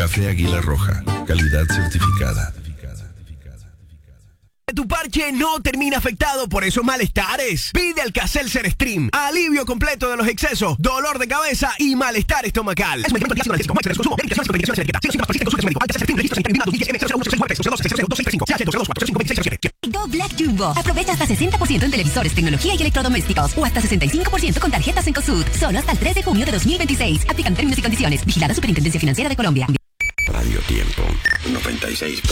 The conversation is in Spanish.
Café Águila Roja, calidad certificada. Tu parche no termina afectado por esos malestares. Pide Alka-Seltzer Stream. Alivio completo de los excesos, dolor de cabeza y malestar estomacal. Es un medicamento que tiene consumo. Medicación sin prescripción médica. Si no consulta a su médico. Alka-Seltzer Stream. Registro Go Black Jumbo. Aprovecha hasta 60% en televisores, tecnología y electrodomésticos. O hasta 65% con tarjetas en COSUD. Solo hasta el 3 de junio de 2026. Aplican términos y condiciones. Vigilada Superintendencia Financiera de Colombia. Radio Tiempo 96.